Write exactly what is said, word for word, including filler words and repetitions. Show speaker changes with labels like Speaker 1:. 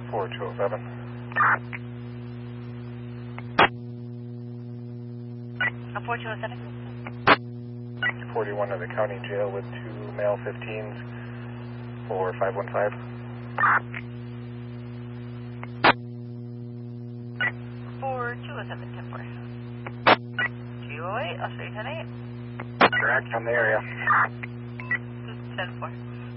Speaker 1: four two oh seven.
Speaker 2: A four two oh seven.
Speaker 1: forty-one to the county jail with two male fifteens for five one five.
Speaker 2: four two oh seven, ten four. two oh eight, I'll show you ten eight.
Speaker 1: Correct, on the area.
Speaker 2: ten four.